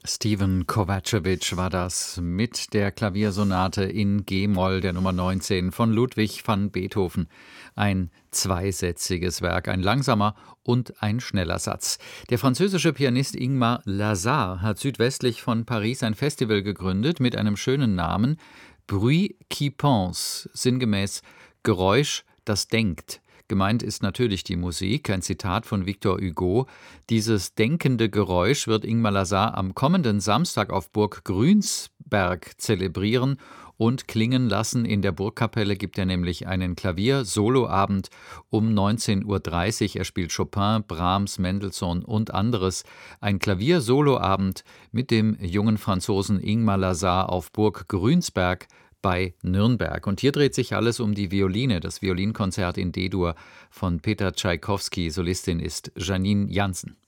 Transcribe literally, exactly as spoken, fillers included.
Steven Kovacevic war das mit der Klaviersonate in G-Moll der Nummer neunzehn von Ludwig van Beethoven. Ein zweisätziges Werk, ein langsamer und ein schneller Satz. Der französische Pianist Ingmar Lazare hat südwestlich von Paris ein Festival gegründet mit einem schönen Namen: Bruit qui pense, sinngemäß Geräusch, das denkt. Gemeint ist natürlich die Musik, ein Zitat von Victor Hugo. Dieses denkende Geräusch wird Ingmar Lazare am kommenden Samstag auf Burg Grünsberg zelebrieren und klingen lassen. In der Burgkapelle gibt er nämlich einen Klavier-Soloabend um neunzehn Uhr dreißig. Er spielt Chopin, Brahms, Mendelssohn und anderes. Ein Klavier-Soloabend mit dem jungen Franzosen Ingmar Lazare auf Burg Grünsberg bei Nürnberg. Und hier dreht sich alles um die Violine, das Violinkonzert in D-Dur von Peter Tschaikowski. Solistin ist Janine Jansen.